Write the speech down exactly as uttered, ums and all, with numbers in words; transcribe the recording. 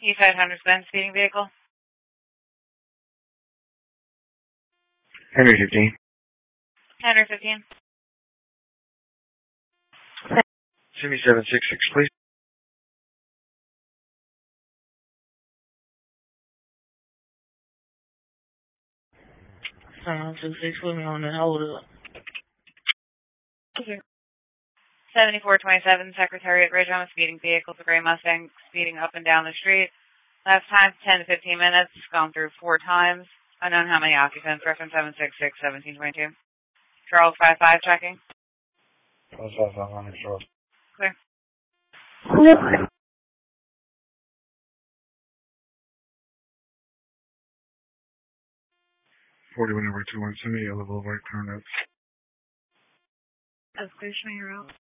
E five hundred Spence speeding vehicle. Henry fifteen. Henry fifteen. seventy-seven sixty-six, please. Sound two six, put me on the hold up. Okay. seventy-four twenty-seven Secretariat Ridge on a speeding vehicle. It's a gray Mustang speeding up and down the street. Last time, ten to fifteen minutes. Gone through four times. Unknown how many occupants. Reference seven six six, seventeen twenty-two. Charles five five checking. Charles five five on Charles. Clear. forty-one number two one seventy, Yellow Boulevard, turn up. That's clear, you're out.